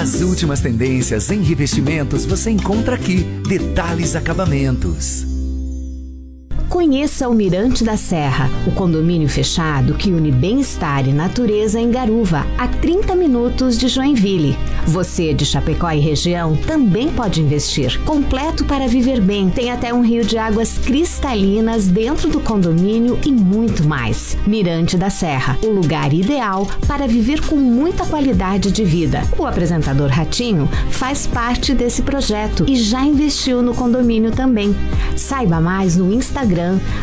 As últimas tendências em revestimentos você encontra aqui. Detalhes Acabamentos. Conheça o Mirante da Serra, o condomínio fechado que une bem-estar e natureza em Garuva, a 30 minutos de Joinville. Você de Chapecó e região também pode investir. Completo para viver bem, tem até um rio de águas cristalinas dentro do condomínio e muito mais. Mirante da Serra, o lugar ideal para viver com muita qualidade de vida. O apresentador Ratinho faz parte desse projeto e já investiu no condomínio também. Saiba mais no Instagram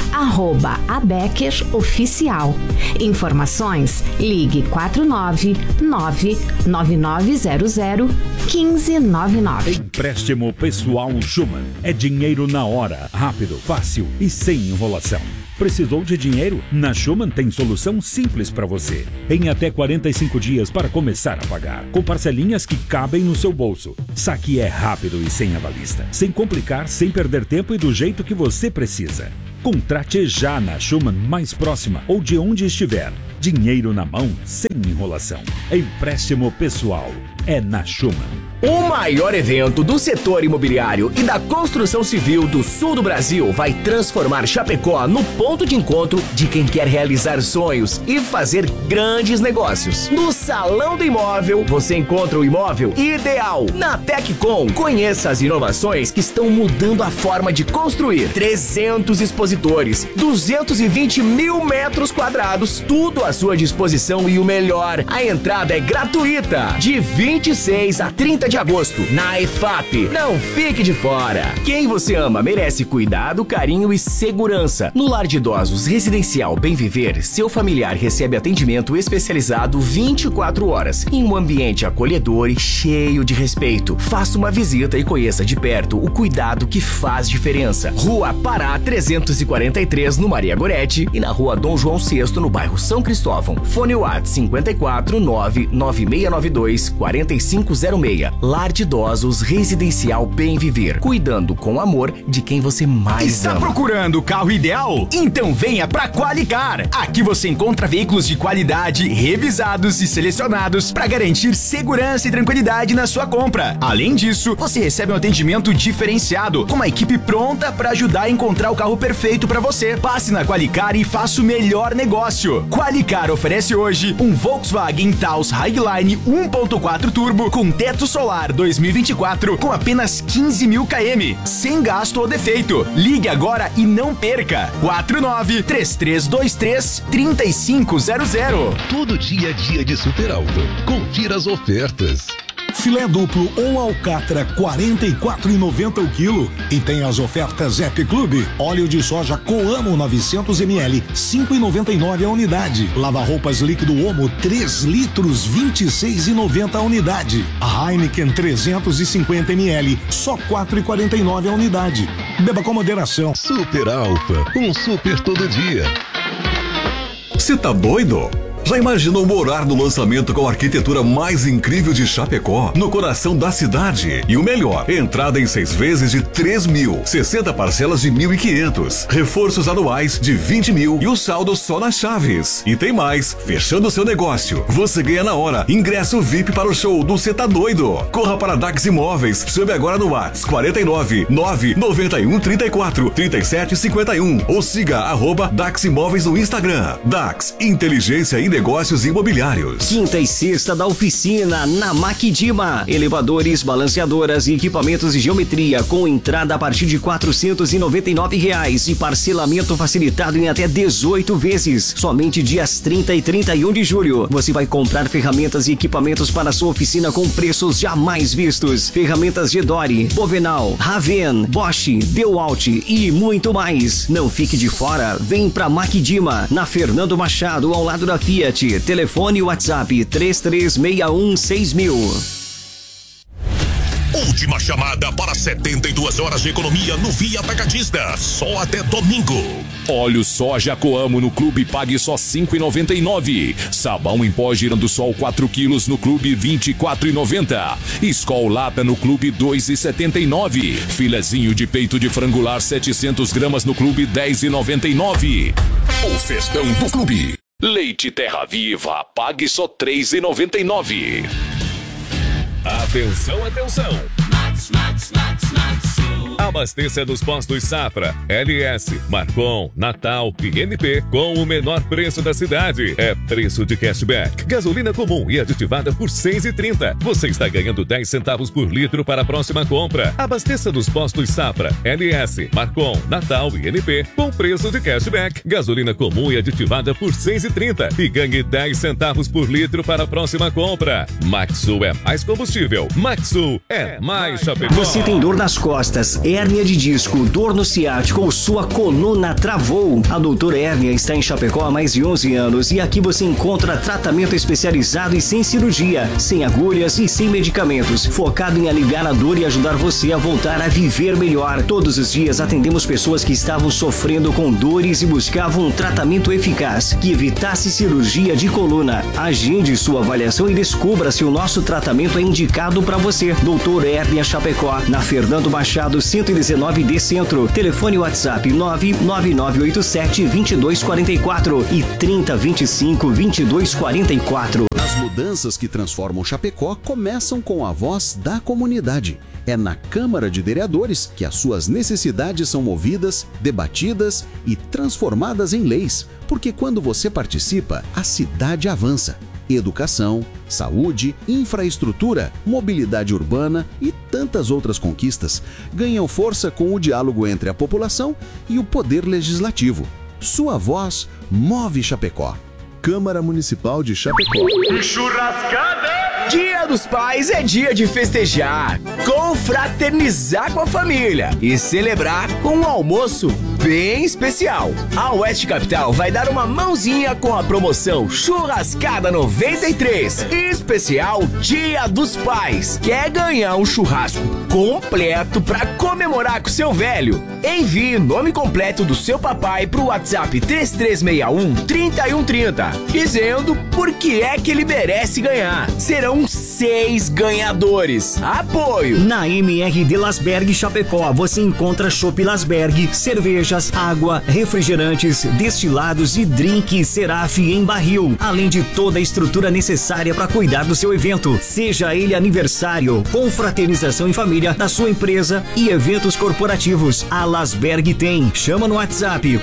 @abeckeroficial. Informações, ligue 499-9900-1599. Empréstimo pessoal Schumann. É dinheiro na hora, rápido, fácil e sem enrolação. Precisou de dinheiro? Na Schumann tem solução simples para você. Em até 45 dias para começar a pagar, com parcelinhas que cabem no seu bolso. Saque é rápido e sem avalista, sem complicar, sem perder tempo e do jeito que você precisa. Contrate já na Schumann mais próxima ou de onde estiver. Dinheiro na mão, sem enrolação. Empréstimo pessoal. É na Schumann. O maior evento do setor imobiliário e da construção civil do sul do Brasil vai transformar Chapecó no ponto de encontro de quem quer realizar sonhos e fazer grandes negócios. No Salão do Imóvel, você encontra o imóvel ideal. Na TecCom, conheça as inovações que estão mudando a forma de construir. 300 expositores, 220 mil metros quadrados, tudo à sua disposição e o melhor, a entrada é gratuita. De 26 a 30 de agosto, na EFAP. Não fique de fora. Quem você ama merece cuidado, carinho e segurança. No Lar de Idosos Residencial Bem Viver, seu familiar recebe atendimento especializado 24 horas, em um ambiente acolhedor e cheio de respeito. Faça uma visita e conheça de perto o cuidado que faz diferença. Rua Pará 343, no Maria Goretti, e na Rua Dom João VI, no bairro São Cristóvão. Fone WhatsApp 54 99692 4506. Lar de Idosos Residencial Bem Viver, cuidando com amor de quem você mais ama. Está procurando o carro ideal? Então venha pra Qualicar. Aqui você encontra veículos de qualidade, revisados e selecionados para garantir segurança e tranquilidade na sua compra. Além disso, você recebe um atendimento diferenciado, com uma equipe pronta para ajudar a encontrar o carro perfeito para você. Passe na Qualicar e faça o melhor negócio. Qualicar oferece hoje um Volkswagen Taos Highline 1.4 Turbo com teto solar 2024 com apenas 15 mil km, sem gasto ou defeito. Ligue agora e não perca. 49-3323-3500. Todo dia é dia de Super Alto. Confira as ofertas. Filé duplo ou alcatra, R$ 44,90 o quilo. E tem as ofertas App Clube. Óleo de soja Coamo 900 ml, R$ 5,99 a unidade. Lava-roupas líquido Omo, 3 litros, R$ 26,90 a unidade. A Heineken 350 ml, só R$ 4,49 a unidade. Beba com moderação. Super Alfa, um super todo dia. Você tá doido? Já imaginou morar no lançamento com a arquitetura mais incrível de Chapecó, no coração da cidade? E o melhor, entrada em 6 vezes de 3 mil, 60 parcelas de 1.500, reforços anuais de 20 mil e o saldo só nas chaves. E tem mais, fechando seu negócio, você ganha na hora ingresso VIP para o show do Cê Tá Doido. Corra para Dax Imóveis, chame agora no WhatsApp 49 991 34 37 51 ou siga @Dax Imóveis no Instagram. Dax, inteligência e negócios imobiliários. Quinta e sexta da oficina na Maquidima. Elevadores, balanceadoras e equipamentos de geometria com entrada a partir de R$ 499 e parcelamento facilitado em até 18 vezes. Somente dias 30 e 31 de julho. Você vai comprar ferramentas e equipamentos para sua oficina com preços jamais vistos. Ferramentas Gedore, Bovenal, Raven, Bosch, DeWalt e muito mais. Não fique de fora. Vem pra Maquidima, na Fernando Machado, ao lado da Fiat. Telefone WhatsApp 33616000. Última chamada para 72 horas de economia no Via Atacadista, só até domingo. Óleo soja Coamo no Clube pague só R$ 5,99. Sabão em pó Girando Sol 4 quilos no Clube R$ 24,90. Skol Lata no Clube R$ 2,79. Filezinho de peito de frangular 700 gramas no Clube R$ 10,99. O festão do Clube. Leite Terra Viva, pague só R$ 3,99. A Atenção, atenção! Abasteça nos postos Safra, LS, Marcon, Natal e NP com o menor preço da cidade. É preço de cashback. Gasolina comum e aditivada por R$ 6,30. Você está ganhando 10 centavos por litro para a próxima compra. Abasteça nos postos Safra, LS, Marcon, Natal e NP com preço de cashback. Gasolina comum e aditivada por R$ 6,30 e ganhe 10 centavos por litro para a próxima compra. Maxsul é mais combustível. Maxsul é mais Chapecó. Você tem dor nas costas, hérnia de disco, dor no ciático ou sua coluna travou? A Doutora Hérnia está em Chapecó há mais de 11 anos e aqui você encontra tratamento especializado e sem cirurgia, sem agulhas e sem medicamentos, focado em aliviar a dor e ajudar você a voltar a viver melhor. Todos os dias atendemos pessoas que estavam sofrendo com dores e buscavam um tratamento eficaz que evitasse cirurgia de coluna. Agende sua avaliação e descubra se o nosso tratamento é indicado para você. Doutora Hérnia Chapecó, na Fernando Machado 119D Centro. Telefone WhatsApp 99987-2244 e 3025-2244. As mudanças que transformam Chapecó começam com a voz da comunidade. É na Câmara de Vereadores que as suas necessidades são ouvidas, debatidas e transformadas em leis. Porque quando você participa, a cidade avança. Educação, saúde, infraestrutura, mobilidade urbana e tantas outras conquistas ganham força com o diálogo entre a população e o poder legislativo. Sua voz move Chapecó. Câmara Municipal de Chapecó. Churrascada! Dia dos Pais é dia de festejar, confraternizar com a família e celebrar com um almoço bem especial. A Oeste Capital vai dar uma mãozinha com a promoção Churrascada 93, especial Dia dos Pais. Quer ganhar um churrasco completo para comemorar com seu velho? Envie o nome completo do seu papai pro WhatsApp 3361-3130, dizendo por que é que ele merece ganhar. Serão 6 ganhadores. Apoio. Na MRD Lasberg Chapecó, você encontra Chopp Lasberg, cervejas, água, refrigerantes, destilados e drink Seraf em barril, além de toda a estrutura necessária para cuidar do seu evento, seja ele aniversário, confraternização em família, da sua empresa e eventos corporativos. A Lasberg tem. Chama no WhatsApp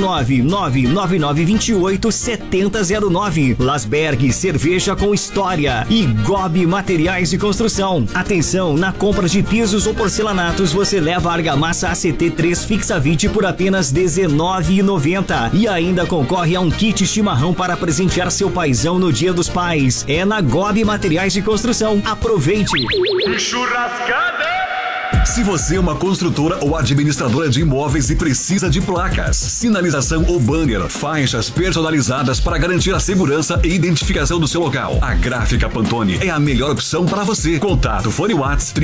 49999287009. Lasberg, cerveja com história. E Gobi Materiais de Construção. Atenção, na compra de pisos ou porcelanatos você leva a argamassa ACT3 Fixa 20 por apenas R$19,90 e ainda concorre a um kit chimarrão para presentear seu paizão no Dia dos Pais. É na Gobi Materiais de Construção. Aproveite! Churrascada! Se você é uma construtora ou administradora de imóveis e precisa de placas, sinalização ou banner, faixas personalizadas para garantir a segurança e identificação do seu local, a Gráfica Pantone é a melhor opção para você. Contato fone WhatsApp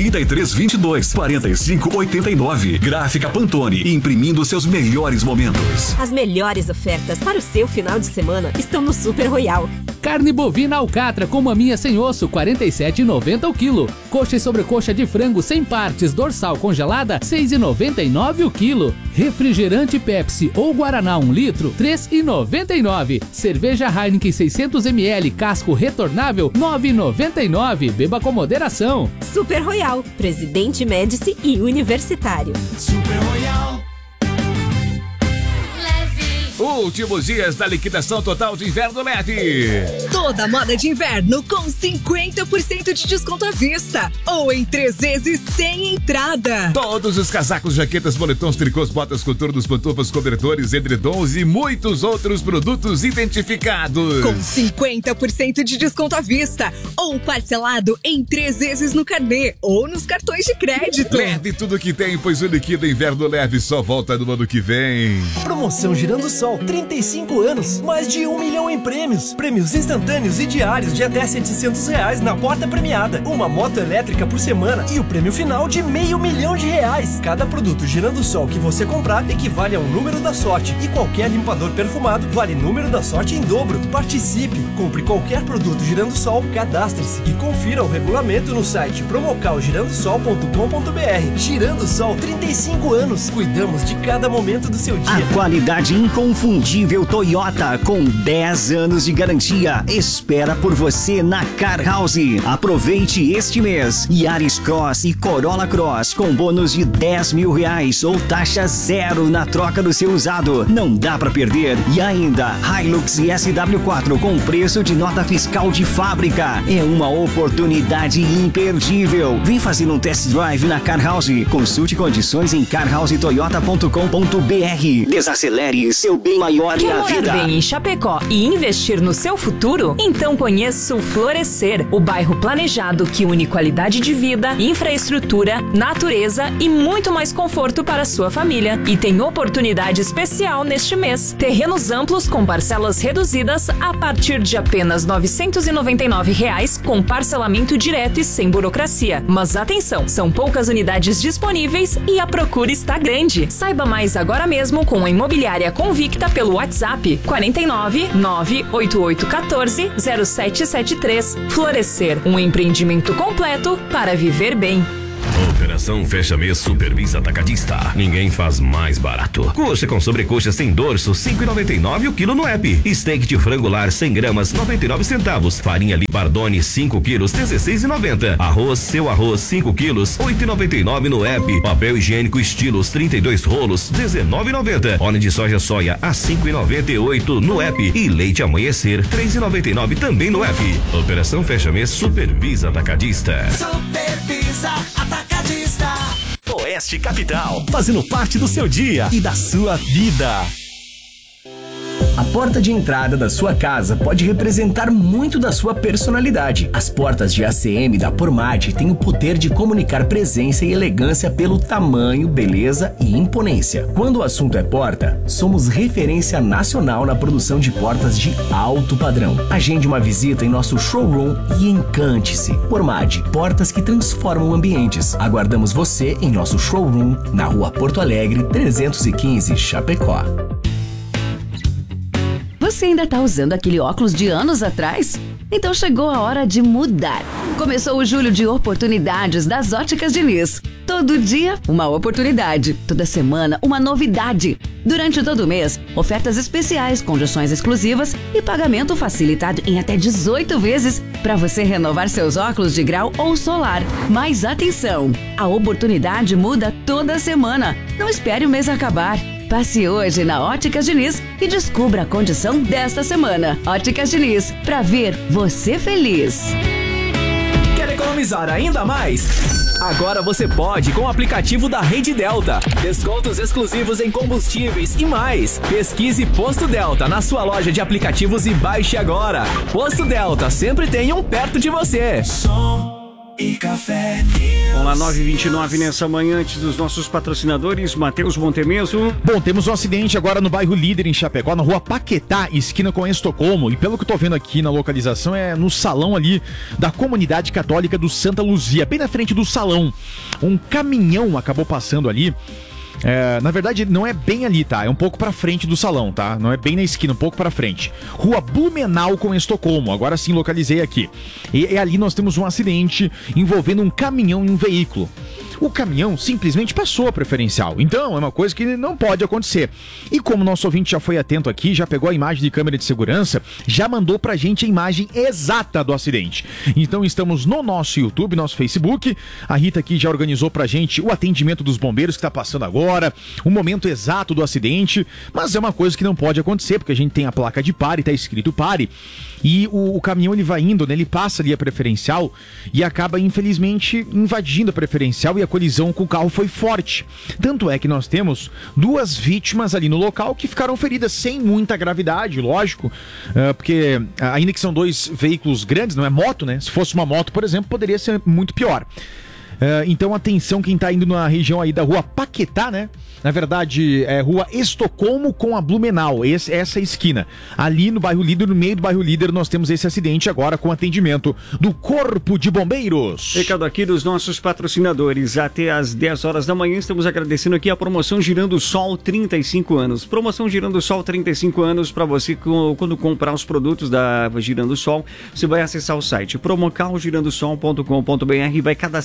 3322-4589. Gráfica Pantone, imprimindo seus melhores momentos. As melhores ofertas para o seu final de semana estão no Super Royal. Carne bovina alcatra com maminha sem osso, R$ 47,90 o quilo. Coxa e sobrecoxa de frango sem partes, dorsal congelada, R$ 6,99 o quilo. Refrigerante Pepsi ou Guaraná 1 litro, R$ 3,99. Cerveja Heineken 600 ml, casco retornável, R$ 9,99. Beba com moderação. Super Royal, Presidente Médici e Universitário. Super Royal. Últimos dias da liquidação total de inverno leve. Toda moda de inverno com 50% de desconto à vista ou em 3 vezes sem entrada. Todos os casacos, jaquetas, moletons, tricôs, botas, coturnos, pantufas, cobertores, edredons e muitos outros produtos identificados. Com 50% de desconto à vista ou parcelado em 3 vezes no carnê ou nos cartões de crédito. Leve tudo que tem, pois o Liquida Inverno Leve só volta no ano que vem. Promoção Girando Sol, 35 anos, mais de 1 milhão em prêmios. Prêmios instantâneos e diários de até R$700 na porta premiada. Uma moto elétrica por semana e o prêmio final de R$500 mil. Cada produto Girando Sol que você comprar equivale a um número da sorte. E qualquer limpador perfumado vale número da sorte em dobro. Participe, compre qualquer produto Girando Sol, cadastre-se e confira o regulamento no site promocalgirandosol.com.br. Girando Sol, 35 anos. Cuidamos de cada momento do seu dia. A qualidade inconfundível inconfundível Toyota com 10 anos de garantia espera por você na Car House. Aproveite este mês. Yaris Cross e Corolla Cross com bônus de R$10.000 ou taxa zero na troca do seu usado. Não dá pra perder. E ainda, Hilux e SW4 com preço de nota fiscal de fábrica. É uma oportunidade imperdível. Vem fazer um test drive na Car House. Consulte condições em carhousetoyota.com.br. Desacelere, seu bem maior é a vida. Quer morar bem em Chapecó e investir no seu futuro? Então conheça o Florescer, o bairro planejado que une qualidade de vida, infraestrutura, natureza e muito mais conforto para a sua família. E tem oportunidade especial neste mês. Terrenos amplos com parcelas reduzidas a partir de apenas R$ 999 com parcelamento direto e sem burocracia. Mas atenção, são poucas unidades disponíveis e a procura está grande. Saiba mais agora mesmo com a Imobiliária Convicta pelo WhatsApp 49 98814 0773. Florescer, um empreendimento completo para viver bem. Operação Fecha Mês Supervisa Atacadista. Ninguém faz mais barato. Coxa com sobrecoxa sem dorso, R$5,99 o quilo no app. Steak de frango lar 100 gramas, 99 centavos. Farinha Libardone 5 quilos, R$16,90. Arroz, seu arroz 5 quilos, R$8,99 no app. Papel higiênico Estilos 32 rolos, R$19,90. Óleo de soja a R$5,98 no app. E leite Amanhecer, R$3,99 também no app. Operação Fecha Mês Supervisa Atacadista. Supervisa Atacadista. Oeste Capital, fazendo parte do seu dia e da sua vida. A porta de entrada da sua casa pode representar muito da sua personalidade. As portas de ACM da Pormate têm o poder de comunicar presença e elegância pelo tamanho, beleza e imponência. Quando o assunto é porta, somos referência nacional na produção de portas de alto padrão. Agende uma visita em nosso showroom e encante-se. Pormate, portas que transformam ambientes. Aguardamos você em nosso showroom na Rua Porto Alegre, 315, Chapecó. Você ainda tá usando aquele óculos de anos atrás? Então chegou a hora de mudar. Começou o julho de oportunidades das Óticas Diniz. Todo dia, uma oportunidade. Toda semana, uma novidade. Durante todo o mês, ofertas especiais, condições exclusivas e pagamento facilitado em até 18 vezes para você renovar seus óculos de grau ou solar. Mas atenção, a oportunidade muda toda semana. Não espere o mês acabar. Passe hoje na Óticas Diniz e descubra a condição desta semana. Óticas Diniz, pra ver você feliz. Quer economizar ainda mais? Agora você pode com o aplicativo da Rede Delta. Descontos exclusivos em combustíveis e mais. Pesquise Posto Delta na sua loja de aplicativos e baixe agora. Posto Delta, sempre tem um perto de você. E Café Olá, 9h29 nessa manhã, antes dos nossos patrocinadores, Matheus Montemeso. Bom, temos um acidente agora no bairro Líder, em Chapecó, na rua Paquetá, esquina com Estocolmo. E pelo que eu tô vendo aqui na localização, é no salão ali da Comunidade Católica do Santa Luzia, bem na frente do salão. Um caminhão acabou passando ali. Na verdade, não é bem ali, tá? É um pouco pra frente do salão, tá? Não é bem na esquina, um pouco pra frente. Rua Blumenau com Estocolmo. Agora sim, localizei aqui. E ali nós temos um acidente envolvendo um caminhão e um veículo. O caminhão simplesmente passou a preferencial. Então, é uma coisa que não pode acontecer. E como nosso ouvinte já foi atento aqui, já pegou a imagem de câmera de segurança, já mandou pra gente a imagem exata do acidente. Então, estamos no nosso YouTube, nosso Facebook. A Rita aqui já organizou pra gente o atendimento dos bombeiros que tá passando agora, o momento exato do acidente. Mas é uma coisa que não pode acontecer, porque a gente tem a placa de pare, tá escrito pare. E o caminhão, ele vai indo, né? Ele passa ali a preferencial e acaba, infelizmente, invadindo a preferencial, e a colisão com o carro foi forte. Tanto é que nós temos 2 vítimas ali no local que ficaram feridas sem muita gravidade, lógico, porque ainda que são 2 veículos grandes, não é moto, né? Se fosse uma moto, por exemplo, poderia ser muito pior. Então, atenção, quem tá indo na região aí da rua Paquetá, né? Na verdade, é rua Estocolmo com a Blumenau, essa esquina. Ali no bairro Líder, no meio do bairro Líder, nós temos esse acidente agora com atendimento do Corpo de Bombeiros. Recado aqui dos nossos patrocinadores. Até às 10 horas da manhã, estamos agradecendo aqui a promoção Girando Sol 35 anos. Promoção Girando Sol 35 anos para você quando comprar os produtos da Girando Sol. Você vai acessar o site promocalgirandosol.com.br e vai cadastrar esse produto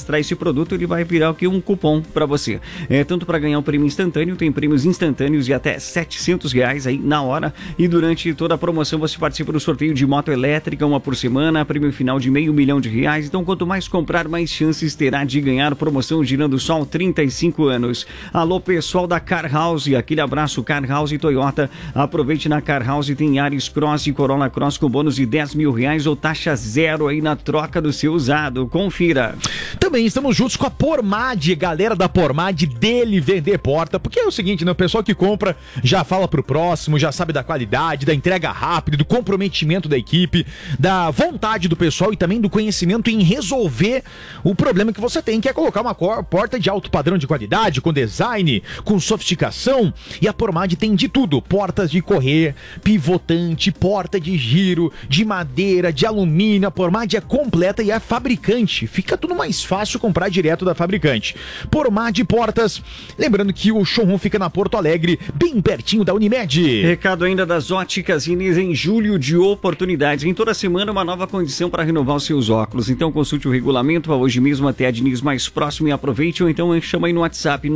produto, ele vai virar um cupom para você. Tanto para ganhar um prêmio instantâneo, tem prêmios instantâneos de até R$700 aí na hora, e durante toda a promoção você participa do sorteio de moto elétrica, uma por semana, prêmio final de R$500 mil. Então quanto mais comprar, mais chances terá de ganhar. Promoção Girando Sol, 35 anos. Alô pessoal da Car House, aquele abraço. Car House e Toyota, aproveite na Car House, tem Yaris Cross e Corolla Cross com bônus de R$10 mil ou taxa zero aí na troca do seu usado. Confira. Também estamos juntos com a Pormad, galera da Pormad, dele vender porta, porque é o seguinte, né, o pessoal que compra já fala pro próximo, já sabe da qualidade, da entrega rápida, do comprometimento da equipe, da vontade do pessoal e também do conhecimento em resolver o problema que você tem, que é colocar uma porta de alto padrão de qualidade, com design, com sofisticação, e a Pormad tem de tudo, portas de correr, pivotante, porta de giro, de madeira, de alumínio. A Pormad é completa e é fabricante, fica tudo mais fácil comprar direto da fabricante. Pormad Portas, lembrando que o showroom fica na Porto Alegre, bem pertinho da Unimed. Recado ainda das Óticas Inês, em julho de oportunidades, em toda semana uma nova condição para renovar os seus óculos, então consulte o regulamento, vá hoje mesmo até a Diniz mais próximo e aproveite, ou então chama aí no WhatsApp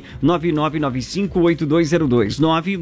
999958202,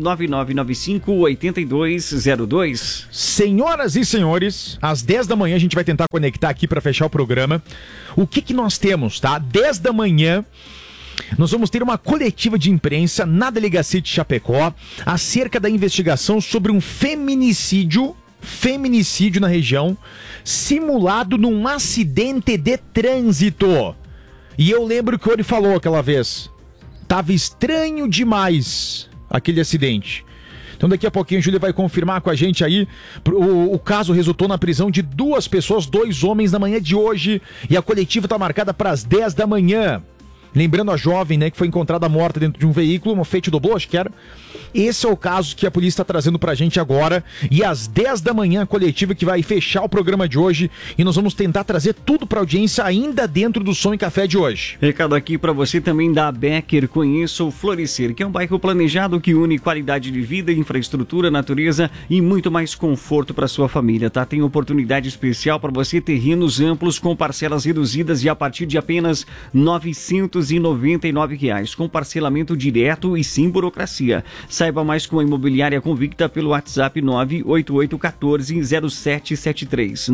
999958202. Senhoras e senhores, às 10 da manhã a gente vai tentar conectar aqui para fechar o programa. O que nós temos, tá? 10 da manhã nós vamos ter uma coletiva de imprensa na Delegacia de Chapecó acerca da investigação sobre um feminicídio na região, simulado num acidente de trânsito. E eu lembro que ele falou aquela vez, tava estranho demais aquele acidente. Então daqui a pouquinho a Júlia vai confirmar com a gente aí. O caso resultou na prisão de 2 pessoas, 2 homens na manhã de hoje, e a coletiva está marcada para as 10 da manhã. Lembrando a jovem, né, que foi encontrada morta dentro de um veículo, uma Fiat Doblo, acho que era. Esse é o caso que a polícia está trazendo pra gente agora. E às 10 da manhã a coletiva que vai fechar o programa de hoje. E nós vamos tentar trazer tudo pra audiência ainda dentro do Som e Café de hoje. Recado aqui pra você também da Becker. Conheça o Florescer, que é um bairro planejado que une qualidade de vida, infraestrutura, natureza e muito mais conforto pra sua família, tá? Tem oportunidade especial pra você, terrenos amplos com parcelas reduzidas e a partir de apenas R$999, com parcelamento direto e sem burocracia. Saiba mais com a Imobiliária Convicta pelo WhatsApp 98814-0773.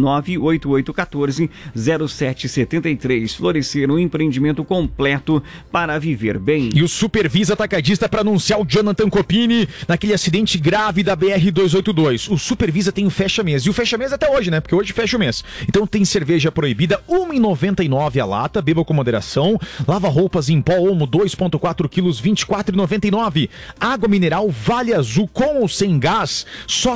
98814-0773. Florescer, um empreendimento completo para viver bem. E o Supervisa Atacadista para anunciar o Jonathan Copini naquele acidente grave da BR-282. O Supervisa tem o fecha-mês. E o fecha-mês até hoje, né? Porque hoje fecha o mês. Então tem cerveja proibida, R$1,99 a lata, beba com moderação. Lava roupas em pó Omo, 2,4 quilos, R$24,99. Água mineral Vale Azul com ou sem gás, só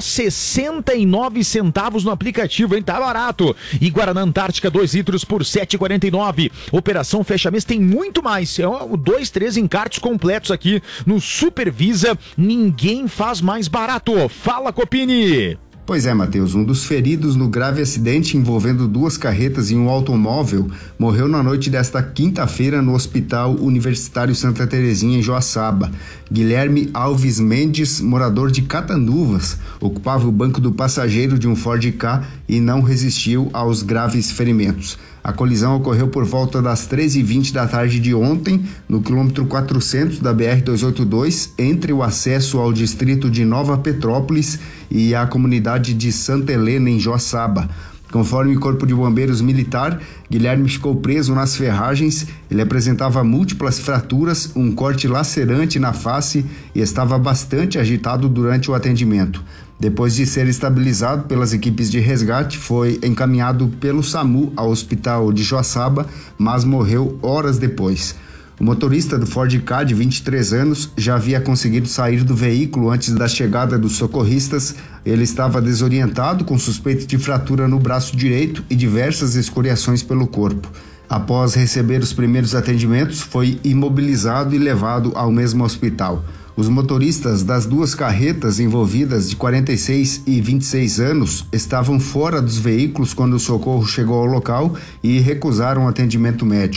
69 centavos no aplicativo, hein? Tá barato. E Guaraná Antártica 2 litros por R$7,49. Operação Fecha Mês tem muito mais. É 2, 3 encartes completos aqui no Supervisa. Ninguém faz mais barato. Fala, Copini! Pois é, Matheus, um dos feridos no grave acidente envolvendo 2 carretas e um automóvel morreu na noite desta quinta-feira no Hospital Universitário Santa Terezinha, em Joaçaba. Guilherme Alves Mendes, morador de Catanduvas, ocupava o banco do passageiro de um Ford Ka e não resistiu aos graves ferimentos. A colisão ocorreu por volta das 13h20 da tarde de ontem, no quilômetro 400 da BR-282, entre o acesso ao distrito de Nova Petrópolis e a comunidade de Santa Helena, em Joaçaba. Conforme o Corpo de Bombeiros Militar, Guilherme ficou preso nas ferragens. Ele apresentava múltiplas fraturas, um corte lacerante na face e estava bastante agitado durante o atendimento. Depois de ser estabilizado pelas equipes de resgate, foi encaminhado pelo SAMU ao hospital de Joaçaba, mas morreu horas depois. O motorista do Ford Ka, de 23 anos, já havia conseguido sair do veículo antes da chegada dos socorristas. Ele estava desorientado, com suspeita de fratura no braço direito e diversas escoriações pelo corpo. Após receber os primeiros atendimentos, foi imobilizado e levado ao mesmo hospital. Os motoristas das 2 carretas envolvidas, de 46 e 26 anos, estavam fora dos veículos quando o socorro chegou ao local e recusaram atendimento médico.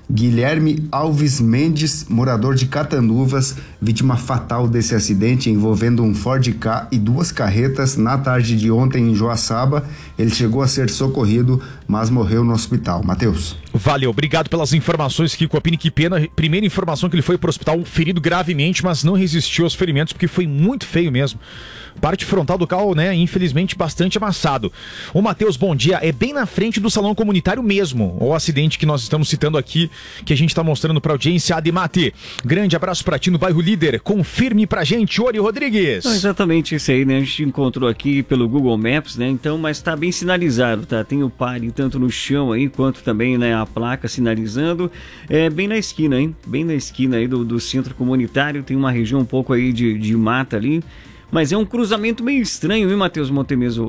Guilherme Alves Mendes, morador de Catanduvas, vítima fatal desse acidente envolvendo um Ford Ka e 2 carretas na tarde de ontem em Joaçaba. Ele chegou a ser socorrido, mas morreu no hospital. Matheus. Valeu, obrigado pelas informações, Kiko Apini. Que pena. Primeira informação que ele foi para o hospital ferido gravemente, mas não resistiu aos ferimentos porque foi muito feio mesmo. Parte frontal do carro, né, infelizmente bastante amassado. Ô Matheus, bom dia. É bem na frente do salão comunitário mesmo, o acidente que nós estamos citando aqui, que a gente está mostrando para a audiência. Ademate, grande abraço para ti no bairro Líder. Confirme pra gente, Ori Rodrigues. Exatamente isso aí, né? A gente encontrou aqui pelo Google Maps, né? Então, mas tá bem sinalizado, tá? Tem o pare tanto no chão aí, quanto também, né, a placa sinalizando. É bem na esquina, hein? Bem na esquina aí do centro comunitário. Tem uma região um pouco aí de mata ali. Mas é um cruzamento meio estranho, hein, Matheus Montemeso?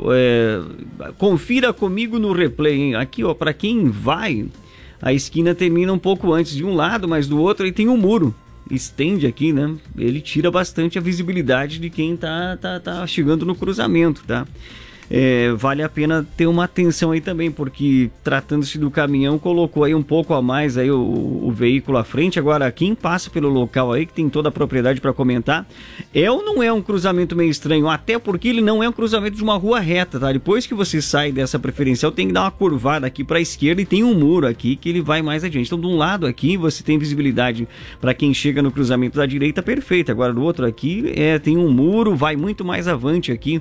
Confira comigo no replay, hein? Aqui, ó, pra quem vai, a esquina termina um pouco antes de um lado, mas do outro aí tem um muro. Estende aqui, né? Ele tira bastante a visibilidade de quem tá chegando no cruzamento, tá? Vale a pena ter uma atenção aí também, porque tratando-se do caminhão, colocou aí um pouco a mais aí o veículo à frente. Agora, quem passa pelo local aí, que tem toda a propriedade para comentar, ou não é um cruzamento meio estranho, até porque ele não é um cruzamento de uma rua reta, tá? Depois que você sai dessa preferencial, tem que dar uma curvada aqui para a esquerda e tem um muro aqui que ele vai mais adiante. Então, de um lado aqui, você tem visibilidade para quem chega no cruzamento da direita, perfeito. Agora, do outro aqui, tem um muro, vai muito mais avante aqui.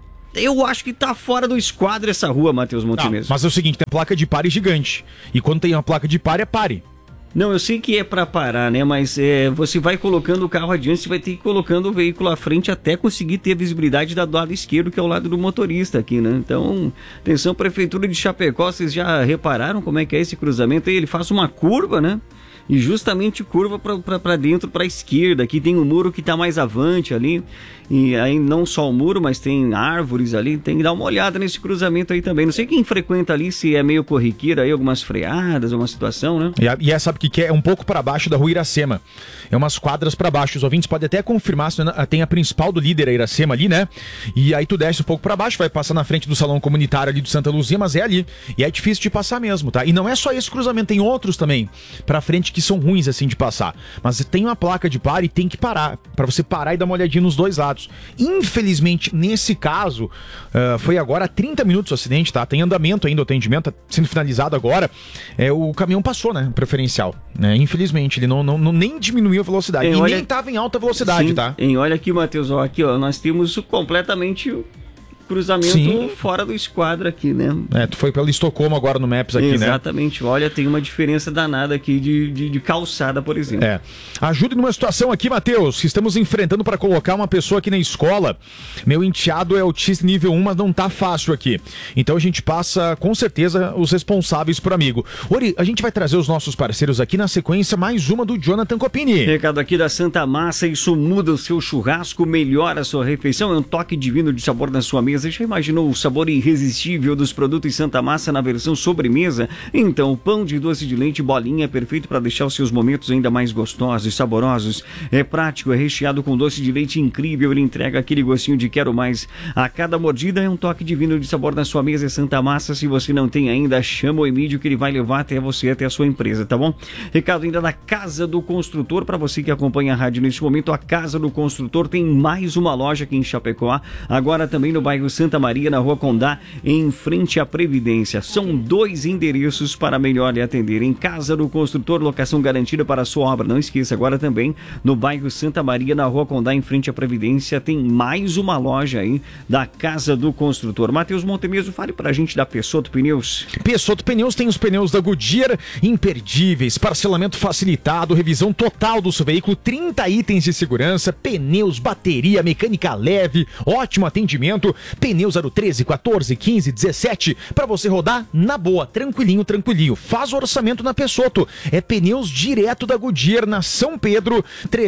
Eu acho que tá fora do esquadro essa rua, Matheus Montemeso. Mas é o seguinte, tem placa de pare gigante. E quando tem uma placa de pare, é pare. Não, eu sei que é pra parar, né? Mas você vai colocando o carro adiante, você vai ter que ir colocando o veículo à frente até conseguir ter a visibilidade do lado esquerdo, que é o lado do motorista aqui, né? Então, atenção, Prefeitura de Chapecó, vocês já repararam como é que é esse cruzamento aí? Ele faz uma curva, né? E justamente curva para dentro, para a esquerda. Aqui tem um muro que está mais avante ali. E aí não só o muro, mas tem árvores ali. Tem que dar uma olhada nesse cruzamento aí também. Não sei quem frequenta ali, se é meio corriqueiro aí, algumas freadas, alguma situação, né? E sabe o que é? Um pouco para baixo da rua Iracema. É umas quadras para baixo. Os ouvintes podem até confirmar, se tem a principal do Líder, a Iracema ali, né? E aí tu desce um pouco para baixo, vai passar na frente do salão comunitário ali do Santa Luzia, mas é ali. E é difícil de passar mesmo, tá? E não é só esse cruzamento, tem outros também para frente que são ruins assim de passar. Mas tem uma placa de pare e tem que parar, para você parar e dar uma olhadinha nos dois lados. Infelizmente, nesse caso, foi agora há 30 minutos o acidente, tá? Tem andamento ainda, o atendimento tá sendo finalizado agora. O caminhão passou, né? Preferencial. Né? Infelizmente, ele não nem diminuiu a velocidade. E nem tava em alta velocidade, sim, tá? Olha aqui, Matheus, aqui, ó, nós temos completamente cruzamento fora do esquadro aqui, né? Tu foi pelo Estocolmo agora no Maps aqui, exatamente, né? Exatamente. Olha, tem uma diferença danada aqui de calçada, por exemplo. Ajude numa situação aqui, Matheus, que estamos enfrentando para colocar uma pessoa aqui na escola. Meu enteado é autista nível 1, mas não tá fácil aqui. Então a gente passa, com certeza, os responsáveis por amigo. Ori, a gente vai trazer os nossos parceiros aqui na sequência, mais uma do Jonathan Copini. Recado aqui da Santa Massa, isso muda o seu churrasco, melhora a sua refeição, é um toque divino de sabor na sua mesa. Já imaginou o sabor irresistível dos produtos Santa Massa na versão sobremesa? Então, o pão de doce de leite bolinha é perfeito para deixar os seus momentos ainda mais gostosos e saborosos. É prático, é recheado com doce de leite incrível, ele entrega aquele gostinho de quero mais. A cada mordida é um toque divino de sabor na sua mesa. É Santa Massa. Se você não tem ainda, chama o Emílio que ele vai levar até você, até a sua empresa, tá bom? Recado ainda da Casa do Construtor, para você que acompanha a rádio neste momento, a Casa do Construtor tem mais uma loja aqui em Chapecó, agora também no bairro Santa Maria, na Rua Condá, em frente à Previdência. São 2 endereços para melhor lhe atender. Em Casa do Construtor, locação garantida para a sua obra. Não esqueça, agora também no bairro Santa Maria, na Rua Condá, em frente à Previdência, tem mais uma loja aí da Casa do Construtor. Matheus Montemeso, fale pra gente da Pessotto Pneus. Pessotto Pneus tem os pneus da Goodyear imperdíveis, parcelamento facilitado, revisão total do seu veículo, 30 itens de segurança, pneus, bateria, mecânica leve, ótimo atendimento, pneus aro 13, 14, 15, 17, para você rodar na boa, tranquilinho. Faz o orçamento na Pessotto. É pneus direto da Goodyear, na São Pedro,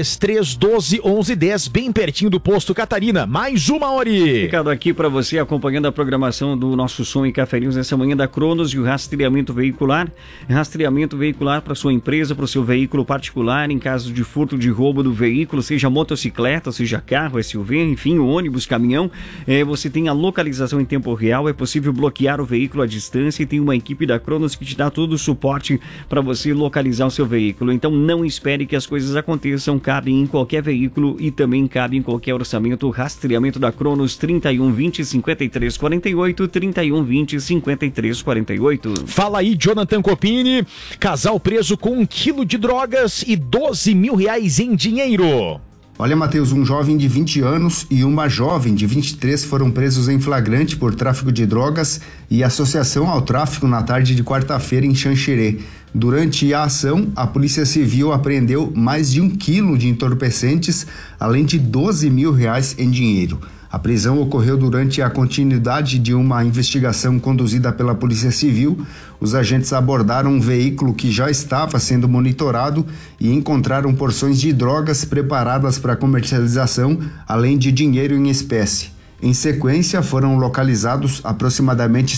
3312-1110, bem pertinho do posto Catarina. Mais uma, Ori. Recado aqui para você acompanhando a programação do nosso Som e Café News nessa manhã da Cronos e o rastreamento veicular. Rastreamento veicular para sua empresa, para o seu veículo particular, em caso de furto, de roubo do veículo, seja motocicleta, seja carro, SUV, enfim, ônibus, caminhão. Você tem a localização em tempo real, é possível bloquear o veículo à distância e tem uma equipe da Cronos que te dá todo o suporte para você localizar o seu veículo. Então não espere que as coisas aconteçam, cabe em qualquer veículo e também cabe em qualquer orçamento. Rastreamento da Cronos 3120 5348, 3120 5348. Fala aí, Jonathan Copini. Casal preso com 1 quilo de drogas e 12 mil reais em dinheiro. Olha, Matheus, um jovem de 20 anos e uma jovem de 23 foram presos em flagrante por tráfico de drogas e associação ao tráfico na tarde de quarta-feira em Xanxerê. Durante a ação, a Polícia Civil apreendeu mais de 1 quilo de entorpecentes, além de 12 mil reais em dinheiro. A prisão ocorreu durante a continuidade de uma investigação conduzida pela Polícia Civil. Os agentes abordaram um veículo que já estava sendo monitorado e encontraram porções de drogas preparadas para comercialização, além de dinheiro em espécie. Em sequência, foram localizados aproximadamente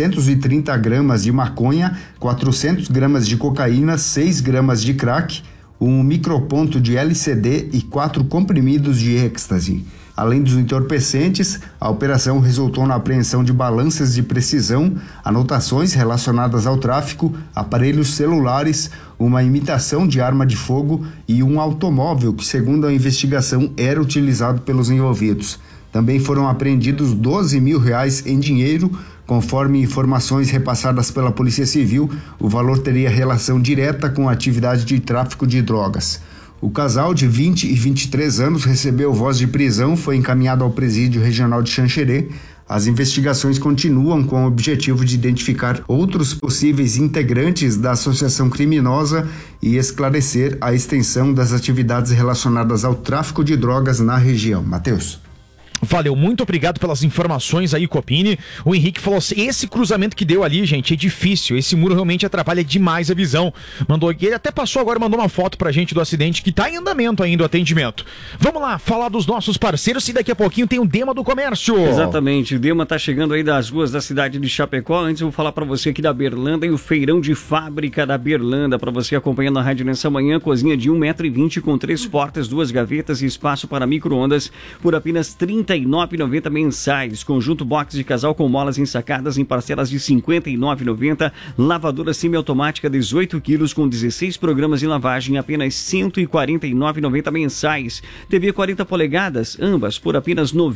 730 gramas de maconha, 400 gramas de cocaína, 6 gramas de crack, um microponto de LSD e 4 comprimidos de êxtase. Além dos entorpecentes, a operação resultou na apreensão de balanças de precisão, anotações relacionadas ao tráfico, aparelhos celulares, uma imitação de arma de fogo e um automóvel que, segundo a investigação, era utilizado pelos envolvidos. Também foram apreendidos 12 mil reais em dinheiro. Conforme informações repassadas pela Polícia Civil, o valor teria relação direta com a atividade de tráfico de drogas. O casal de 20 e 23 anos recebeu voz de prisão, foi encaminhado ao Presídio Regional de Xanxerê. As investigações continuam com o objetivo de identificar outros possíveis integrantes da associação criminosa e esclarecer a extensão das atividades relacionadas ao tráfico de drogas na região. Matheus. Valeu, muito obrigado pelas informações aí, Copini. O Henrique falou assim, esse cruzamento que deu ali, gente, é difícil, esse muro realmente atrapalha demais a visão. Ele até passou agora, mandou uma foto pra gente do acidente, que tá em andamento ainda o atendimento. Vamos lá, falar dos nossos parceiros e daqui a pouquinho tem o Dema do Comércio. Exatamente, o Dema tá chegando aí das ruas da cidade de Chapecó. Antes eu vou falar pra você aqui da Berlanda e o feirão de fábrica da Berlanda, pra você acompanhando a rádio nessa manhã. Cozinha de 1,20 m com 3 portas, 2 gavetas e espaço para micro-ondas por apenas R$ 39,90 mensais. Conjunto box de casal com molas ensacadas em parcelas de R$ 59,90. Lavadora semiautomática 18 quilos com 16 programas de lavagem, apenas R$ 149,90 mensais. TV 40 polegadas, ambas por apenas R$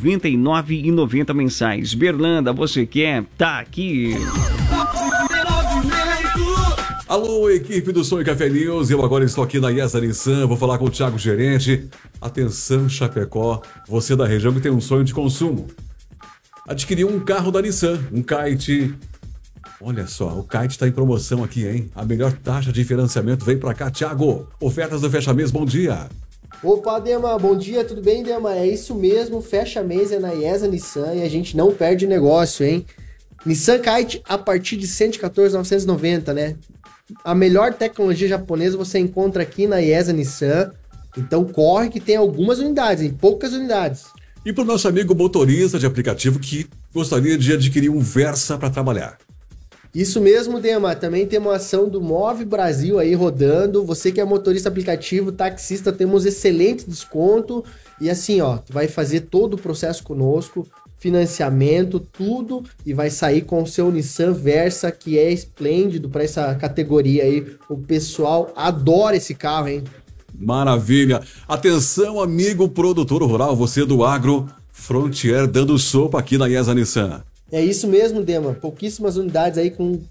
99,90 mensais. Berlanda, você quer? Tá aqui. Alô, equipe do Som e Café News, eu agora estou aqui na IESA Nissan, vou falar com o Thiago Gerente. Atenção, Chapecó, você da região que tem um sonho de consumo. Adquiriu um carro da Nissan, um Kite. Olha só, o Kite está em promoção aqui, hein? A melhor taxa de financiamento vem pra cá, Thiago. Ofertas do Fecha Mês, bom dia. Opa, Dema, bom dia, tudo bem, Dema? É isso mesmo, Fecha Mês é na IESA Nissan e a gente não perde negócio, hein? Nissan Kite a partir de R$ 114.990, né? A melhor tecnologia japonesa você encontra aqui na IESA Nissan. Então corre que tem algumas unidades, em poucas unidades. E para o nosso amigo motorista de aplicativo que gostaria de adquirir um Versa para trabalhar. Isso mesmo, Dema. Também tem uma ação do Move Brasil aí rodando. Você que é motorista aplicativo, taxista, temos excelente desconto. E assim, ó, vai fazer todo o processo conosco. Financiamento, tudo, e vai sair com o seu Nissan Versa, que é esplêndido para essa categoria aí. O pessoal adora esse carro, hein? Maravilha! Atenção, amigo produtor rural, você do agro, Frontier dando sopa aqui na IESA Nissan. É isso mesmo, Dema. Pouquíssimas unidades aí com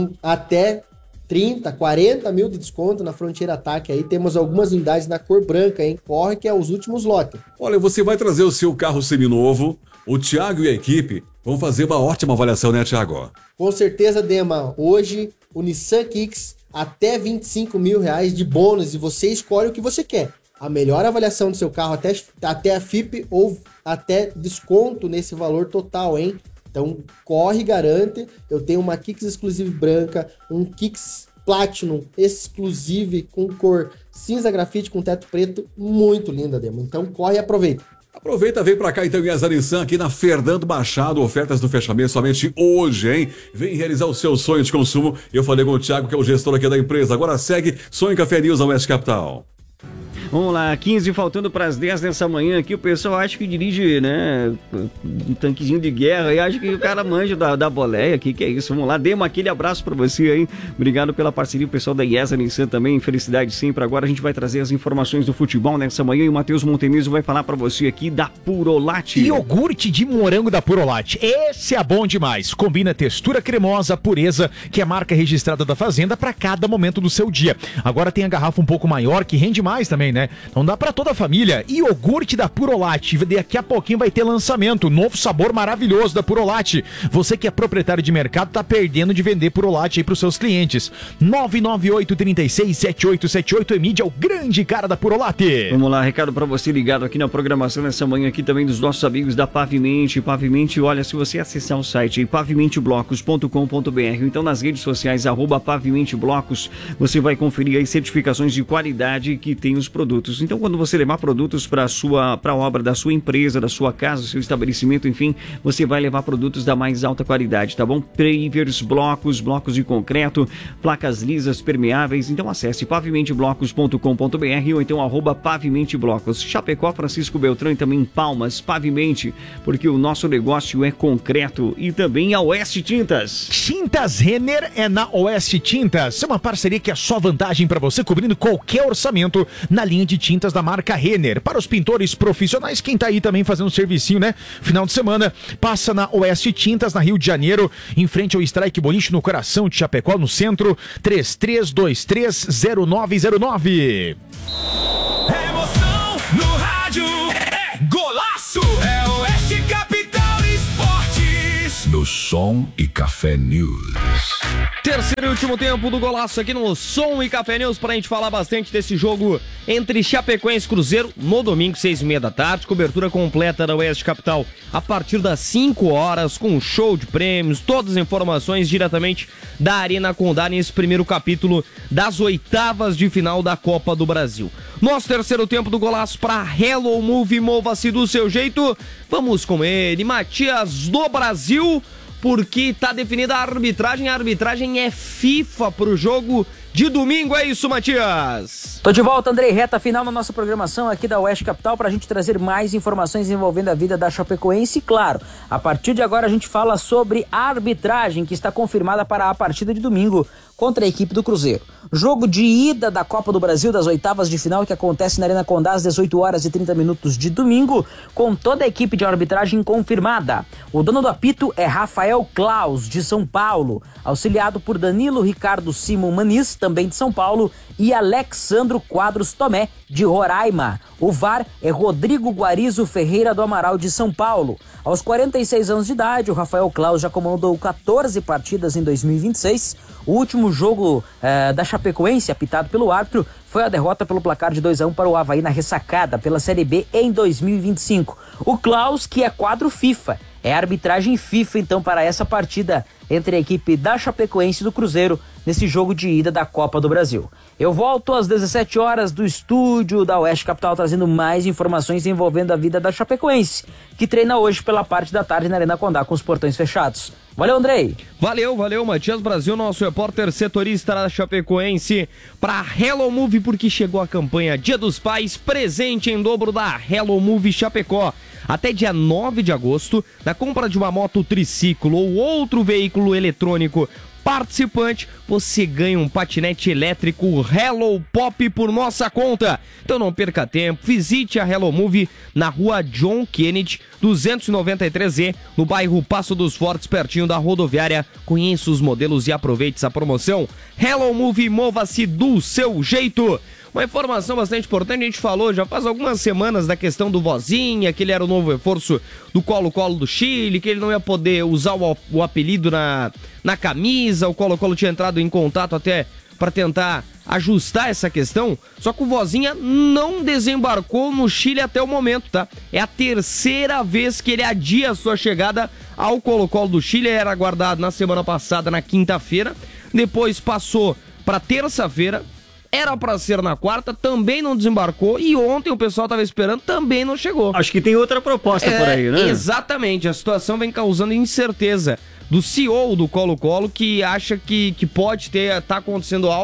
até 30, 40 mil de desconto na Frontier Ataque. Aí temos algumas unidades na cor branca, hein? Corre que é os últimos lotes. Olha, você vai trazer o seu carro seminovo. O Thiago e a equipe vão fazer uma ótima avaliação, né, Thiago? Com certeza, Dema. Hoje, o Nissan Kicks, até R$ 25 mil de bônus, e você escolhe o que você quer. A melhor avaliação do seu carro, até a FIP ou até desconto nesse valor total, hein? Então, corre e garante. Eu tenho uma Kicks Exclusive branca, um Kicks Platinum Exclusive com cor cinza grafite com teto preto, muito linda, Dema. Então, corre e aproveita. Aproveita, vem pra cá então em IESA Nissan, aqui na Fernando Machado, ofertas do fechamento somente hoje, hein? Vem realizar o seu sonho de consumo. Eu falei com o Thiago, que é o gestor aqui da empresa. Agora segue Sonho Café News na Oeste Capital. Vamos lá, 15 faltando para as 10 dessa manhã aqui. O pessoal acha que dirige, né, um tanquezinho de guerra e acha que o cara manja da boleia aqui, que é isso. Vamos lá, Dema, aquele abraço para você aí. Obrigado pela parceria, o pessoal da IESA Nissan também. Felicidade sempre. Agora a gente vai trazer as informações do futebol nessa manhã e o Matheus Montemiso vai falar para você aqui da Purolate. Iogurte de morango da Purolate. Esse é bom demais. Combina textura cremosa, pureza, que é a marca registrada da Fazenda para cada momento do seu dia. Agora tem a garrafa um pouco maior, que rende mais também, né? Então dá para toda a família. Iogurte da Purolate. Daqui a pouquinho vai ter lançamento. Novo sabor maravilhoso da Purolate. Você que é proprietário de mercado tá perdendo de vender Purolate aí pros seus clientes. 998-367878. Emídia é o grande cara da Purolate. Vamos lá, recado para você ligado aqui na programação nessa manhã aqui também dos nossos amigos da Pavimente. Pavimente, olha, se você acessar o site pavimenteblocos.com.br, então nas redes sociais @pavimenteblocos, você vai conferir aí certificações de qualidade que tem os produtos. Então quando você levar produtos para a obra da sua empresa, da sua casa, do seu estabelecimento, enfim, você vai levar produtos da mais alta qualidade, tá bom? Pavers, blocos de concreto, placas lisas, permeáveis. Então acesse pavimenteblocos.com.br ou então @pavimenteblocos. Chapecó, Francisco Beltrão e também Palmas, Pavimente, porque o nosso negócio é concreto. E também a Oeste Tintas. Tintas Renner é na Oeste Tintas. É uma parceria que é só vantagem para você, cobrindo qualquer orçamento na linha de tintas da marca Renner. Para os pintores profissionais, quem tá aí também fazendo servicinho, né? Final de semana, passa na Oeste Tintas, na Rio de Janeiro, em frente ao Strike Boliche, no coração de Chapecó, no centro, 33230909. Emoção no rádio é golaço. É Oeste Capital Esportes. No Som e Café News. Terceiro e último tempo do golaço aqui no Som e Café News pra gente falar bastante desse jogo entre Chapecoense e Cruzeiro no domingo, 6h30 da tarde. Cobertura completa da Oeste Capital a partir das 5 horas, com um show de prêmios, todas as informações diretamente da Arena Condá nesse primeiro capítulo das oitavas de final da Copa do Brasil. Nosso terceiro tempo do golaço pra Hello Move, mova-se do seu jeito. Vamos com ele, Matias do Brasil, porque tá definida a arbitragem é FIFA pro jogo de domingo, é isso, Matias? Tô de volta, Andrei, reta final na nossa programação aqui da Oeste Capital pra gente trazer mais informações envolvendo a vida da Chapecoense e, claro, a partir de agora a gente fala sobre a arbitragem que está confirmada para a partida de domingo contra a equipe do Cruzeiro. Jogo de ida da Copa do Brasil das oitavas de final que acontece na Arena Condá às 18h30 de domingo, com toda a equipe de arbitragem confirmada. O dono do apito é Rafael Klaus, de São Paulo, auxiliado por Danilo Ricardo Simon Maniz, também de São Paulo, e Alexandro Quadros Tomé, de Roraima. O VAR é Rodrigo Guarizo Ferreira do Amaral, de São Paulo. Aos 46 anos de idade, o Rafael Klaus já comandou 14 partidas em 2026. O último jogo da Chapecoense, apitado pelo árbitro, foi a derrota pelo placar de 2-1 para o Avaí na ressacada pela Série B em 2025. O Klaus, que é quadro FIFA, é arbitragem FIFA, então, para essa partida entre a equipe da Chapecoense e do Cruzeiro nesse jogo de ida da Copa do Brasil. Eu volto às 17 horas do estúdio da Oeste Capital trazendo mais informações envolvendo a vida da Chapecoense, que treina hoje pela parte da tarde na Arena Condá com os portões fechados. Valeu, Andrei. Valeu, Matias Brasil, nosso repórter setorista da Chapecoense, para Hello Move, porque chegou a campanha Dia dos Pais, presente em dobro da Hello Move Chapecó. Até dia 9 de agosto, na compra de uma moto triciclo ou outro veículo eletrônico participante, você ganha um patinete elétrico Hello Pop por nossa conta. Então não perca tempo, visite a Hello Move na rua John Kennedy, 293E, no bairro Passo dos Fortes, pertinho da rodoviária. Conheça os modelos e aproveite essa promoção. Hello Move, mova-se do seu jeito. Uma informação bastante importante, a gente falou já faz algumas semanas da questão do Vozinha, que ele era o novo reforço do Colo-Colo do Chile, que ele não ia poder usar o apelido na camisa. O Colo-Colo tinha entrado em contato até para tentar ajustar essa questão, só que o Vozinha não desembarcou no Chile até o momento, tá? É a terceira vez que ele adia a sua chegada ao Colo-Colo do Chile. Era aguardado na semana passada, na quinta-feira, depois passou para terça-feira, era pra ser na quarta, também não desembarcou, e ontem o pessoal tava esperando, também não chegou. Acho que tem outra proposta por aí, né? Exatamente, a situação vem causando incerteza do CEO do Colo-Colo, que acha que pode tá acontecendo algo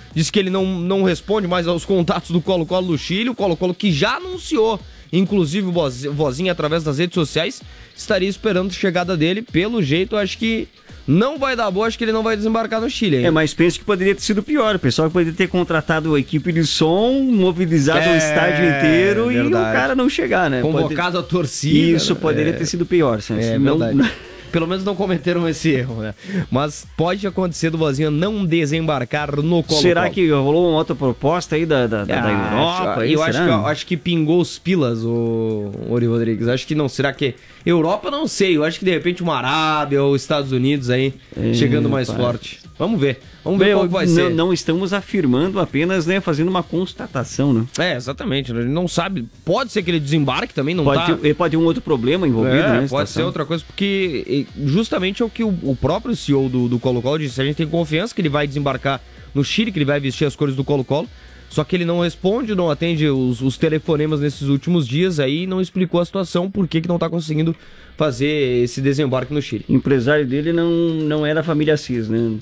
Diz que ele não responde mais aos contatos do Colo-Colo do Chile. O Colo-Colo que já anunciou, inclusive o Vozinha através das redes sociais, estaria esperando a chegada dele. Pelo jeito, acho que não vai dar boa, acho que ele não vai desembarcar no Chile ainda. Mas penso que poderia ter sido pior. O pessoal poderia ter contratado a equipe de som, mobilizado o estádio inteiro verdade. E o cara não chegar, né? Convocado a torcida. Isso poderia ter sido pior. Pelo menos não cometeram esse erro, né? Mas pode acontecer do Vozinha não desembarcar no Colo-Colo. Será que rolou uma outra proposta aí da Europa? Eu acho que pingou os pilas, o Ori Rodrigues. Acho que não. Será que Europa? Não sei. Eu acho que de repente uma Arábia ou Estados Unidos aí chegando mais forte. Vamos ver. Vamos ver qual vai ser. Não estamos afirmando apenas, né? Fazendo uma constatação, né? Exatamente. Ele não sabe. Pode ser que ele desembarque também, não pode ter um outro problema envolvido, né? Pode ser outra coisa, porque justamente é o que o próprio CEO do Colo-Colo disse. A gente tem confiança que ele vai desembarcar no Chile, que ele vai vestir as cores do Colo-Colo. Só que ele não responde, não atende os telefonemas nesses últimos dias, aí não explicou a situação, por que não tá conseguindo fazer esse desembarque no Chile. O empresário dele não era a família Assis, né?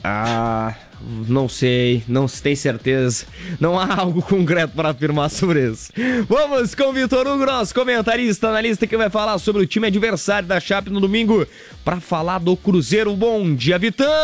Não sei, não se tem certeza. Não há algo concreto para afirmar sobre isso. Vamos com o Vitor Hugo, nosso comentarista, analista, que vai falar sobre o time adversário da Chape no domingo, para falar do Cruzeiro. Bom dia,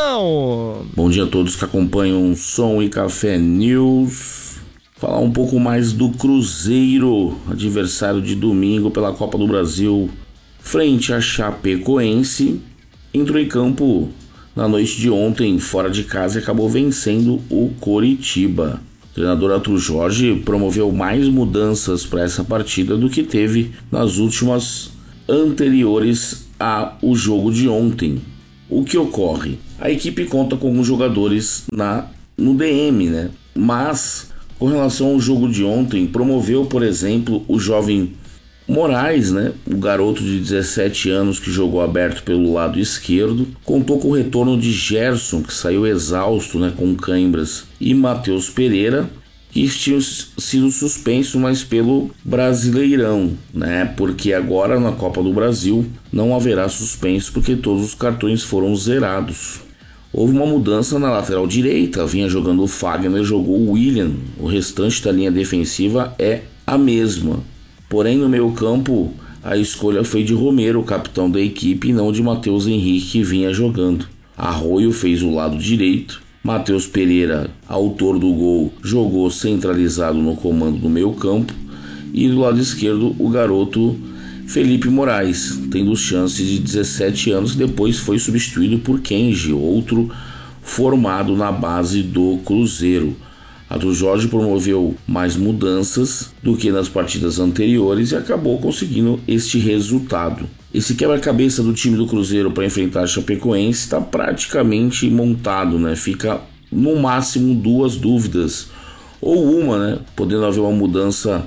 Vitão! Bom dia a todos que acompanham Som e Café News. Falar um pouco mais do Cruzeiro, adversário de domingo pela Copa do Brasil, frente à Chapecoense. Entrou em campo na noite de ontem, fora de casa, e acabou vencendo o Coritiba. O treinador Arthur Jorge promoveu mais mudanças para essa partida do que teve nas últimas anteriores ao jogo de ontem. O que ocorre? A equipe conta com alguns jogadores no DM, né? Mas com relação ao jogo de ontem, promoveu, por exemplo, o jovem Moraes, né? O garoto de 17 anos que jogou aberto pelo lado esquerdo. Contou com o retorno de Gerson, que saiu exausto, né, com cãibras, e Matheus Pereira, que tinham sido suspensos, mas pelo Brasileirão, né? Porque agora na Copa do Brasil não haverá suspenso, porque todos os cartões foram zerados. Houve uma mudança na lateral direita, vinha jogando o Fagner, jogou o William. O restante da linha defensiva é a mesma. Porém, no meio campo, a escolha foi de Romero, o capitão da equipe, e não de Matheus Henrique, que vinha jogando. Arroio fez o lado direito. Matheus Pereira, autor do gol, jogou centralizado no comando do meio campo. E do lado esquerdo, o garoto Felipe Moraes, tendo chance de 17 anos, que depois foi substituído por Kenji, outro formado na base do Cruzeiro. Arthur Jorge promoveu mais mudanças do que nas partidas anteriores e acabou conseguindo este resultado. Esse quebra-cabeça do time do Cruzeiro para enfrentar a Chapecoense está praticamente montado, né? Fica no máximo duas dúvidas, ou uma, né? Podendo haver uma mudança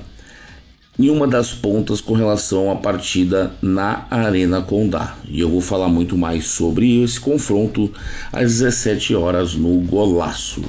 em uma das pontas com relação à partida na Arena Condá. E eu vou falar muito mais sobre esse confronto às 17 horas no Golaço.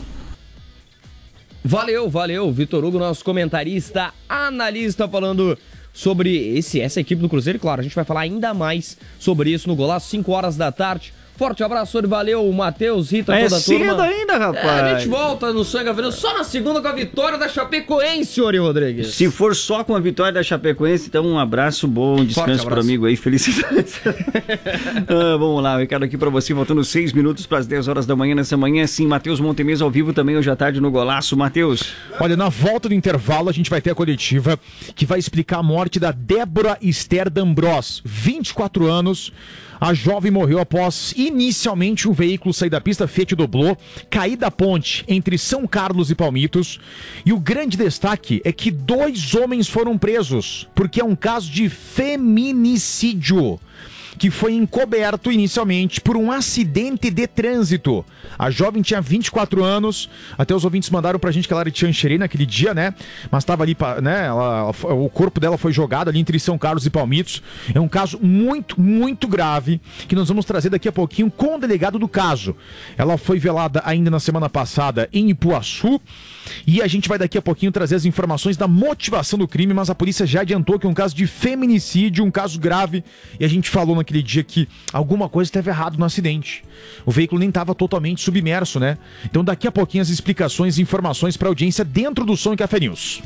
Valeu, Vitor Hugo, nosso comentarista, analista, falando sobre essa equipe do Cruzeiro. Claro, a gente vai falar ainda mais sobre isso no Golaço, 5 horas da tarde. Forte abraço, valeu, Matheus, Rita, toda a turma. É cedo ainda, rapaz. A gente volta no Sonho Gavião só na segunda com a vitória da Chapecoense, Ori Rodrigues. Se for só com a vitória da Chapecoense, então um abraço, bom descanso para o amigo aí, felicidades. Vamos lá, Ricardo, aqui para você, voltando 6 minutos para as 10 horas da manhã, nessa manhã, sim, Matheus Montemesa ao vivo também hoje à tarde no Golaço. Matheus. Olha, na volta do intervalo a gente vai ter a coletiva que vai explicar a morte da Débora Esther D'Ambros, 24 anos. A jovem morreu após, inicialmente, um veículo sair da pista, Fiat Doblô, cair da ponte entre São Carlos e Palmitos. E o grande destaque é que 2 homens foram presos, porque é um caso de feminicídio, que foi encoberto inicialmente por um acidente de trânsito. A jovem tinha 24 anos, até os ouvintes mandaram pra gente que ela era de Xanxerê naquele dia, né? Mas tava ali, né? O corpo dela foi jogado ali entre São Carlos e Palmitos. É um caso muito, muito grave, que nós vamos trazer daqui a pouquinho com o delegado do caso. Ela foi velada ainda na semana passada em Ipuaçu. E a gente vai daqui a pouquinho trazer as informações da motivação do crime, mas a polícia já adiantou que é um caso de feminicídio, um caso grave, e a gente falou naquele dia que alguma coisa esteve errado no acidente. O veículo nem estava totalmente submerso, né? Então daqui a pouquinho as explicações e informações para a audiência dentro do Som e Café News.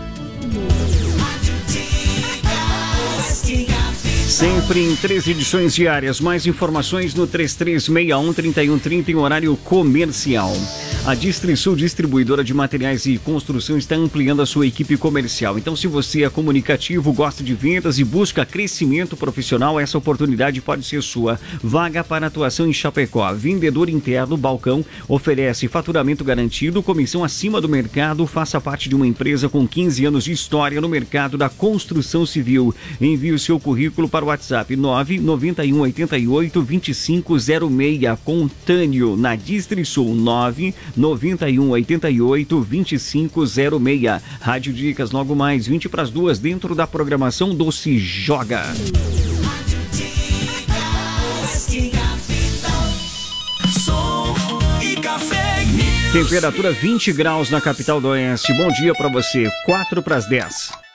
Sempre em 3 edições diárias. Mais informações no 3361-3130 em horário comercial. A Distrisul, distribuidora de materiais e construção, está ampliando a sua equipe comercial. Então, se você é comunicativo, gosta de vendas e busca crescimento profissional, essa oportunidade pode ser sua. Vaga para atuação em Chapecó. Vendedor interno, balcão, oferece faturamento garantido, comissão acima do mercado, faça parte de uma empresa com 15 anos de história no mercado da construção civil. Envie o seu currículo para o WhatsApp 991882506 com Tânio na Distrisul 991882506. Rádio Dicas logo mais 20:02 dentro da programação do Se Joga. Temperatura 20 graus na capital do Oeste. Bom dia para você, 4 para as 10.